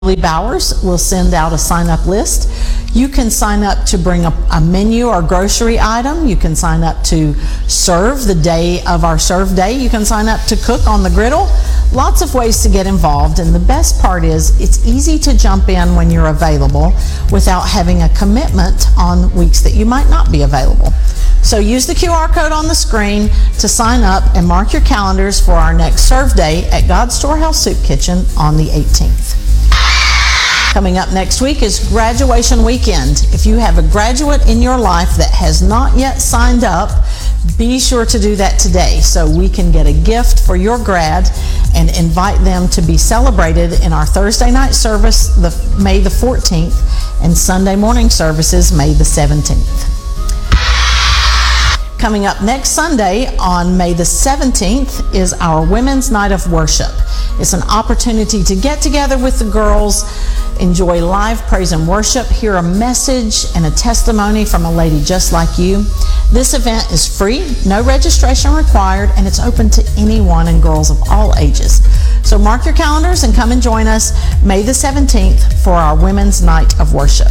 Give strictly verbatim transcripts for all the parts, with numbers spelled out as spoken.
Bowers will send out a sign-up list. You can sign up to bring a, a menu or grocery item. You can sign up to serve the day of our serve day. You can sign up to cook on the griddle. Lots of ways to get involved, and the best part is it's easy to jump in when you're available without having a commitment on weeks that you might not be available. So use the Q R code on the screen to sign up and mark your calendars for our next serve day at God's Storehouse Soup Kitchen on the eighteenth. Coming up next week is graduation weekend. If you have a graduate in your life that has not yet signed up, be sure to do that today so we can get a gift for your grad and invite them to be celebrated in our Thursday night service, the May the fourteenth, and Sunday morning services, May the seventeenth. Coming up next Sunday on May the seventeenth is our Women's Night of Worship. It's an opportunity to get together with the girls, enjoy live praise and worship, hear a message and a testimony from a lady just like you. This event is free, no registration required, and it's open to anyone and girls of all ages. So mark your calendars and come and join us May the seventeenth for our Women's Night of Worship.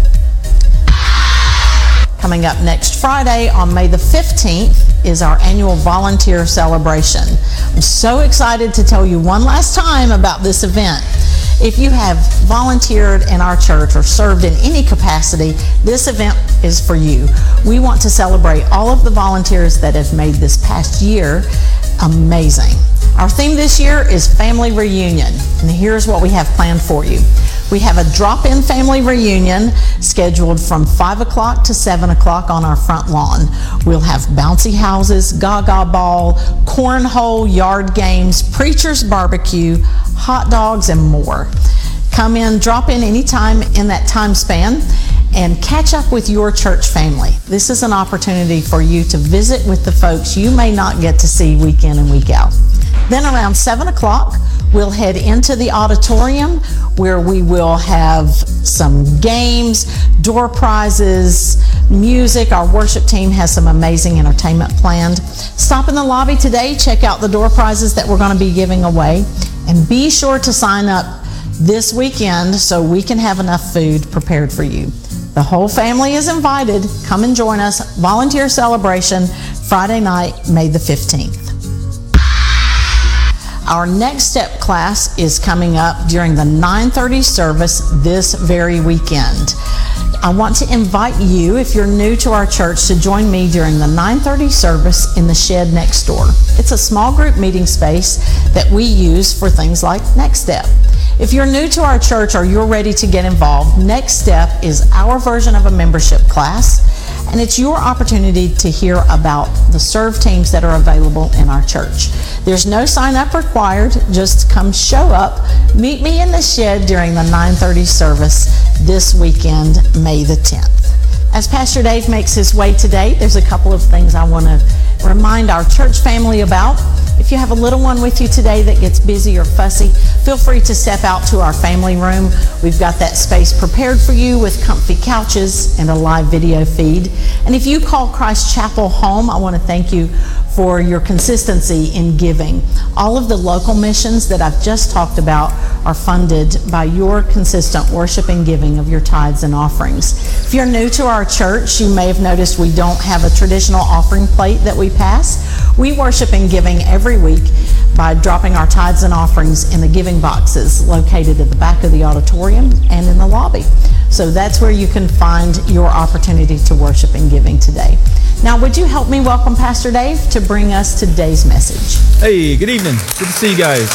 Coming up next Friday on May the fifteenth is our annual volunteer celebration. I'm so excited to tell you one last time about this event. If you have volunteered in our church or served in any capacity, this event is for you. We want to celebrate all of the volunteers that have made this past year amazing. Our theme this year is Family Reunion, and here's what we have planned for you. We have a drop-in family reunion scheduled from five o'clock to seven o'clock on our front lawn. We'll have bouncy houses, gaga ball, cornhole, yard games, preacher's barbecue, hot dogs, and more. Come in, drop in anytime in that time span, and catch up with your church family. This is an opportunity for you to visit with the folks you may not get to see week in and week out. Then around seven o'clock, we'll head into the auditorium where we will have some games, door prizes, music. Our worship team has some amazing entertainment planned. Stop in the lobby today, check out the door prizes that we're going to be giving away, and be sure to sign up this weekend so we can have enough food prepared for you. The whole family is invited. Come and join us. Volunteer celebration, Friday night, May the fifteenth. Our Next Step class is coming up during the nine thirty service this very weekend. I want to invite you, if you're new to our church, to join me during the nine thirty service in the shed next door. It's a small group meeting space that we use for things like Next Step. If you're new to our church or you're ready to get involved, Next Step is our version of a membership class, and it's your opportunity to hear about the serve teams that are available in our church. There's no sign up required, just come show up, meet me in the shed during the nine thirty service this weekend, May the tenth. As Pastor Dave makes his way today, there's a couple of things I want to remind our church family about. If you have a little one with you today that gets busy or fussy, feel free to step out to our family room. We've got that space prepared for you with comfy couches and a live video feed. And if you call Christ Chapel home, I want to thank you for your consistency in giving. All of the local missions that I've just talked about are funded by your consistent worship and giving of your tithes and offerings. If you're new to our church, you may have noticed we don't have a traditional offering plate that we pass. We worship and giving every week by dropping our tithes and offerings in the giving boxes located at the back of the auditorium and in the lobby. So that's where you can find your opportunity to worship and giving today. Now, would you help me welcome Pastor Dave to bring us today's message? Hey, good evening. Good to see you guys.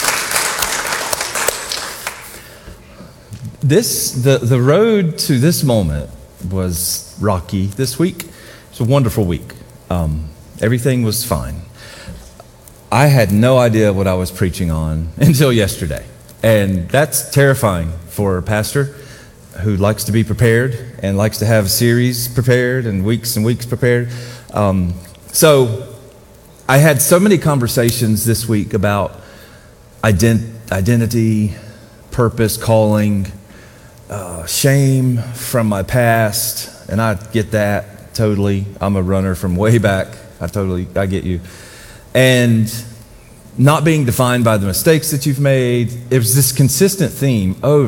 This, the, the road to this moment was rocky this week. It's a wonderful week. Um, everything was fine. I had no idea what I was preaching on until yesterday. And that's terrifying for a pastor who likes to be prepared and likes to have series prepared and weeks and weeks prepared. Um, so I had so many conversations this week about ident- identity, purpose, calling, uh, shame from my past. And I get that totally. I'm a runner from way back. I totally, I get you. And not being defined by the mistakes that you've made. It was this consistent theme over